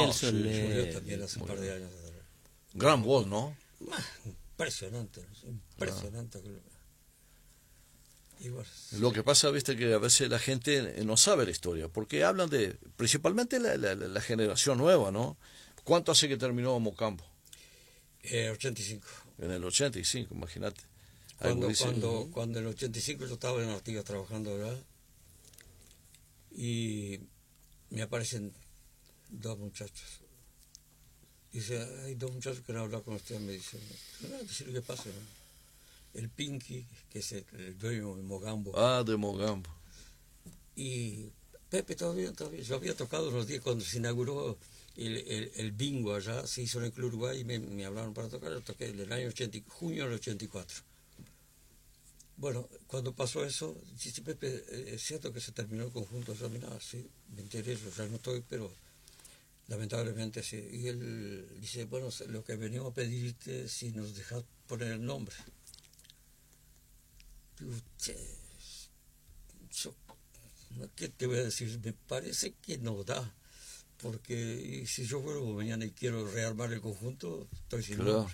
Nelson. Sí, murió también hace un par de años. Gran voz, ¿no? Impresionante, ¿no? Impresionante. Y bueno, Lo que pasa, viste, que a veces la gente no sabe la historia, porque hablan de, principalmente la generación nueva, ¿no? ¿Cuánto hace que terminó Mocambo? 85. En el 85, imagínate. Cuando en el 85 yo estaba en Artigas trabajando, ¿verdad? Y me aparecen dos muchachos. Dice, hay dos muchachos que quieren hablar con usted. Me dicen, no, decirle qué pasa, ¿no? El Pinky, que es el dueño de Mogambo. Ah, de Mogambo. Y Pepe, todavía. Yo había tocado los días cuando se inauguró el bingo allá, se hizo en el Club Uruguay y me hablaron para tocar. Yo toqué en el año junio del 84. Bueno, cuando pasó eso, dice Pepe, es cierto que se terminó el conjunto examinado, sí, me enteré, yo ya no estoy, pero lamentablemente sí. Y él dice, bueno, lo que venimos a pedirte es si nos dejas poner el nombre. Digo, che, yo, ¿qué te voy a decir? Me parece que no da, porque si yo vuelvo mañana y quiero rearmar el conjunto, estoy sin nombre.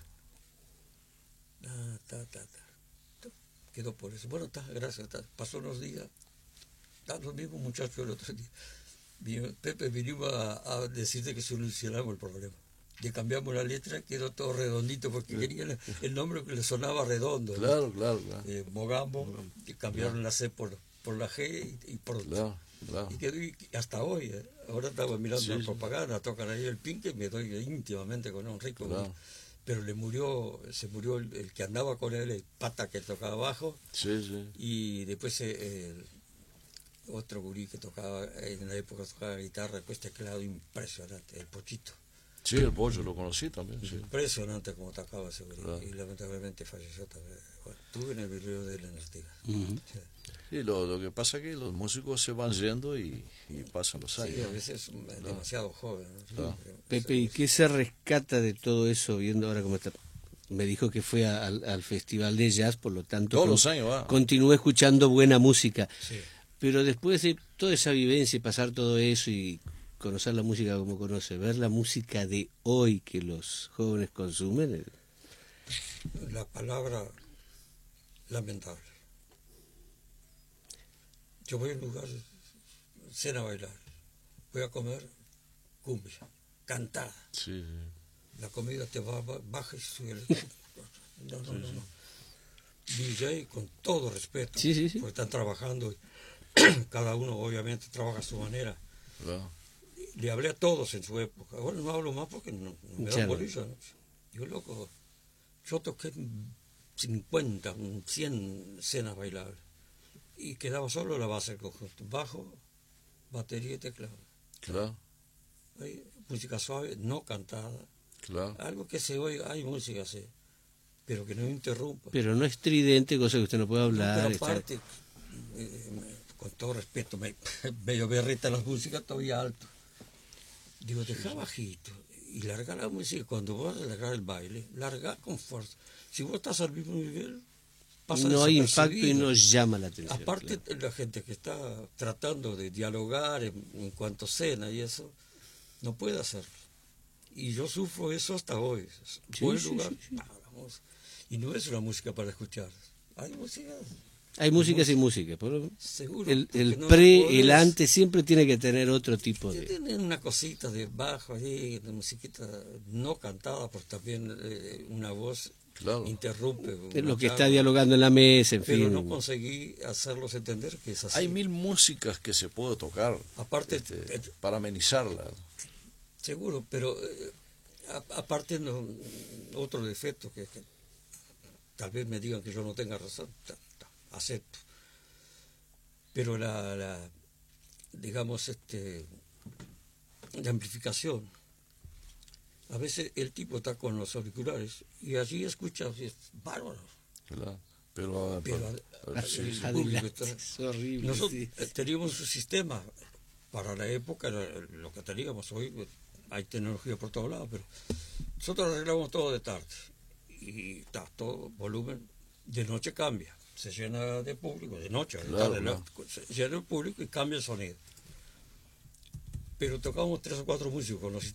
Quedó por eso. Bueno, gracias. Pasó unos días. Los mismos muchachos el otro día. Pepe vinimos a decirte que solucionamos el problema. Le cambiamos la letra, quedó todo redondito, porque querían el nombre que le sonaba redondo. Claro, ¿no? claro. Mogambo, que cambiaron la C por la G y por... Claro. Y quedó y hasta hoy. Ahora estaba mirando la propaganda, tocan ahí el Pink, y me doy íntimamente con un rico. Claro. Pero se murió el que andaba con él, el pata que tocaba abajo, y después otro gurí que tocaba, en la época tocaba guitarra, después teclado, impresionante, el Pochito. Sí, el Pollo lo conocí también. Sí. Impresionante como tocaba ese gurí, y lamentablemente falleció también. Bueno, estuve en el video de él en Artigas. Sí, lo que pasa es que los músicos se van yendo y pasan los años. Sí, a veces es demasiado joven. ¿No? Pepe, ¿y qué se rescata de todo eso, viendo ahora cómo está? Me dijo que fue al Festival de Jazz, por lo tanto todos los años va. Continúe escuchando buena música. Sí. Pero después de toda esa vivencia y pasar todo eso y conocer la música como conoce, ver la música de hoy que los jóvenes consumen. La palabra lamentable. Yo voy a un lugar, cena a bailar, voy a comer cumbia, cantada. Sí. La comida te baja y sube. No. DJ, con todo respeto, porque están trabajando, cada uno obviamente trabaja a su manera. Claro. Le hablé a todos en su época, ahora no hablo más porque no me da bolilla, ¿no? Digo, loco, yo toqué 50, 100 cenas bailables. Y quedaba solo la base del conjunto, bajo, batería y teclado. Claro. Hay música suave, no cantada. Claro. Algo que se oiga, hay música así, pero que no interrumpa. Pero no estridente, cosa que usted no puede hablar. No, pero aparte, con todo respeto, medio berreta las músicas, todavía alto. Digo, deja bajito y larga la música. Cuando vas a largar el baile, larga con fuerza. Si vos estás al mismo nivel, no hay impacto y nos llama la atención. Aparte, la gente que está tratando de dialogar en cuanto cena y eso, no puede hacerlo. Y yo sufro eso hasta hoy. Buen lugar, vamos. Y no es una música para escuchar. Hay música. Hay músicas y música. Seguro. El no el antes siempre tiene que tener otro tipo de... Tiene una cosita de bajo ahí, de musiquita no cantada, pero también una voz... Claro. Interrumpe. Lo que está dialogando en la mesa, en fin. Pero no conseguí hacerlos entender que es así. Hay 1000 músicas que se puede tocar aparte, para amenizarla. Seguro, pero aparte otro defecto que tal vez me digan que yo no tenga razón, acepto. Pero digamos, la amplificación. A veces el tipo está con los auriculares y allí escucha, es bárbaro. Claro. Pero el público está... Es horrible. Nosotros teníamos un sistema para la época, lo que teníamos hoy, hay tecnología por todos lados, pero nosotros arreglamos todo de tarde y está todo volumen, de noche cambia, se llena de público, de noche, se llena el público y cambia el sonido. Pero tocábamos 3 o 4 músicos con los